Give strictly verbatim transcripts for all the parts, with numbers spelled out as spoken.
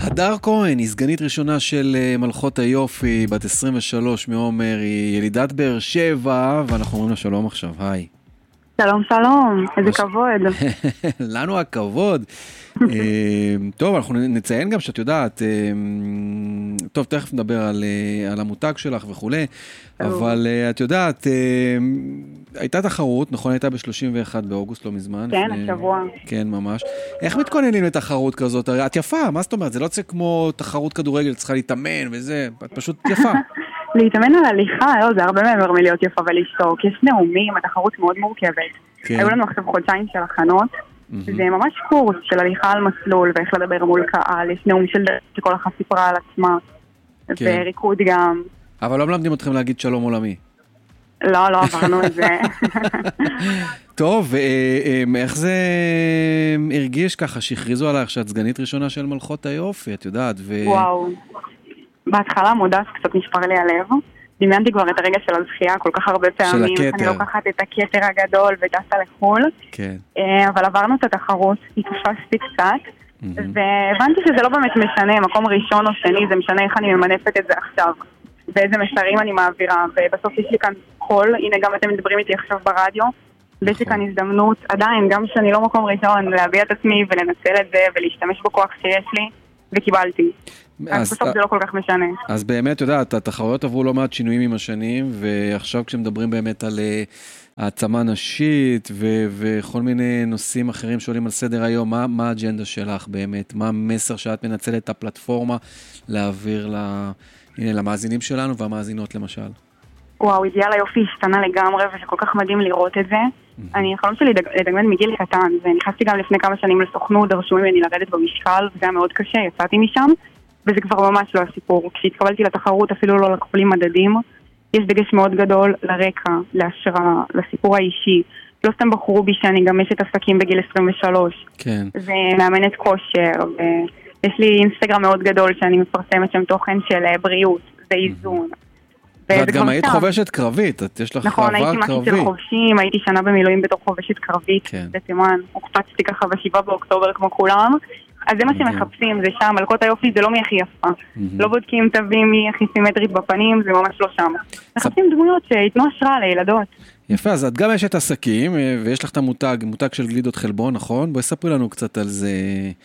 הדר כהן היא סגנית ראשונה של מלכות היופי, בת עשרים ושלוש מעומר, היא ילידת באר שבע, ואנחנו אומרים לה שלום עכשיו, היי. שלום שלום, איזה כבוד. לנו הכבוד. טוב, אנחנו נציין גם שאת יודעת, טוב, תכף נדבר על, על המותג שלך וכו', אבל את יודעת, הייתה תחרות, נכון, הייתה ב-שלושים ואחד באוגוסט, לא מזמן. כן, השבוע. כן, ממש. איך מתכוננים לתחרות כזאת? את יפה, מה זאת אומרת? זה לא צריך כמו תחרות כדורגל, צריכה להתאמן וזה, את פשוט יפה. להתאמן על הליכה, לא, זה הרבה מעבר מלהיות יפה ולשתוק. יש נאומים, התחרות מאוד מורכבת. היו לנו עכשיו חודשיים של הכנות, זה ממש קורס של הליכה על מסלול, ואיך לדבר מול קהל, יש נאום של שכל אחת סיפרה על עצמה, וריקוד גם. אבל לא מלמדים אתכם להגיד שלום עולמי. לא, לא עברנו את זה. טוב, איך זה הרגיש ככה שהכריזו עלייך שאת סגנית ראשונה של מלכות היופי, את יודעת? וואו, בהתחלה מודע קצת נשפר לי הלב. דמיינתי כבר את הרגע של הזכייה כל כך הרבה פעמים. אני לוקחת את הכתר הגדול וטסה לחול. כן. אבל עברנו את התחרות, התפסתי קצת, והבנתי שזה לא באמת משנה, מקום ראשון או שני, זה משנה איך אני ממנפת את זה עכשיו, ואיזה מסרים אני מעבירה, ובסוף יש לי כאן קול, הנה גם אתם מדברים איתי עכשיו ברדיו, ויש לי כאן הזדמנות, עדיין, גם שאני לא מקום ראשון, להביע את עצמי ולנצל את זה, ולהשתמש בכוח שיש לי, וקיבלתי. אז בסוף זה לא כל כך משנה. אז באמת, יודעת, התחרויות עברו לא מעט שינויים עם השנים, ועכשיו כשמדברים באמת על העצמה נשית, וכל מיני נושאים אחרים שעולים על סדר היום, מה האג'נדה שלך באמת? מה המסר שאת מנצלת את הפלטפורמה להעביר למאזינים שלנו והמאזינות למשל? וואו, אידיאל היופי השתנה לגמרי, וזה כל כך מדהים לראות את זה. אני החלום שלי לדגמן מגיל קטן, ונכנסתי גם לפני כמה שנים לסוכנות, דרשו ממני לרדת במשקל, וזה היה מאוד קשה, יצאתי משם, וזה כבר ממש לא הסיפור. כשהתקבלתי לתחרות אפילו לא לקחו לי מדדים, יש דגש מאוד גדול לרקע, להשראה, לסיפור האישי. לא סתם בחרו בי שאני גם אשת עסקים בגיל עשרים ושלוש. כן. ומאמנת כושר, ויש לי אינסטגרם מאוד גדול שאני מפרסמת שם תוכן של בריאות, זה איזון. ואת גם היית חובשת קרבית, את יש לך עבר קרבי. נכון, הייתי משהו של חובשים, הייתי שנה במילואים בתור חובשת קרבית, בתימן, הוקפצתי ככה בשבעה באוקטובר כמו כולם, אז זה מה שמחפשים, זה שם, מלכות היופי זה לא מי הכי יפה, לא בודקים תווים מי הכי סימטרית בפנים, זה ממש לא שם. מחפשים דמויות שיתנו השראה לילדות. יפה, אז את גם יש את עסקים, ויש לך את המותג, מותג של גלידות חלבון, נכון? בואי ספרי לנו קצת על זה,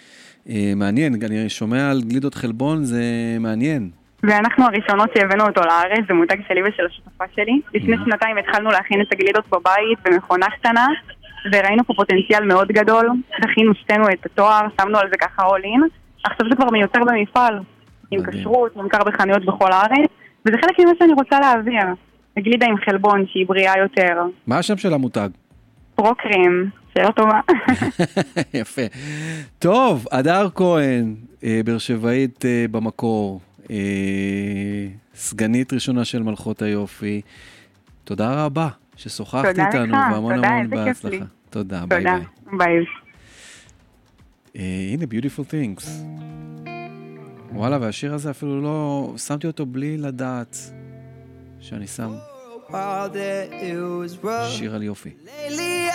מעניין, אני שומע על גלידות חלבון, זה מעניין. ואנחנו הראשונות שהבאנו אותו לארץ, זה מותג שלי ושל השותפה שלי. לפני שנתיים התחלנו להכין את הגלידות בבית במכונה קטנה, וראינו פה פוטנציאל מאוד גדול, דחינו שתינו את התואר, שמנו על זה ככה אולין, עכשיו זה כבר מיוצר במפעל, עם כשרות, נמכר בחנויות בכל הארץ, וזה חלק ממה שאני רוצה להעביר, גלידה עם חלבון שהיא בריאה יותר. מה השם של המותג? פרוקרים, שאלה טובה. יפה. טוב, הדר כהן, באר שבעית במקור, סגנית ראשונה של מלכות היופי, תודה רבה ששוחחת איתנו, והמון המון בהצלחה. תודה, ביי ביי. ביי. הנה, Beautiful Things. וואלה, והשיר הזה אפילו לא, שמתי אותו בלי לדעת שאני שם שיר על יופי.